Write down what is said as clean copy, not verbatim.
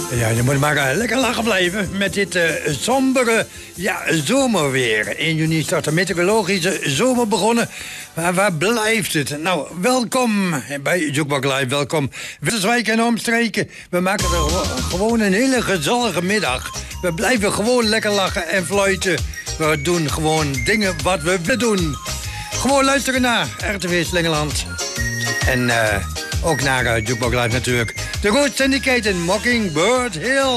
Ja, je moet maar lekker lachen blijven met dit sombere zomerweer. 1 juni start de meteorologische zomer begonnen. Maar waar blijft het? Nou, welkom bij Jukebox Live, welkom Winterswijk en omstreken. We maken er gewoon een hele gezellige middag. We blijven gewoon lekker lachen en fluiten. We doen gewoon dingen wat we willen doen. Gewoon luisteren naar RTV Slingeland. En ook naar Jukebox Live natuurlijk. De Road Syndicate in Mockingbird Hill.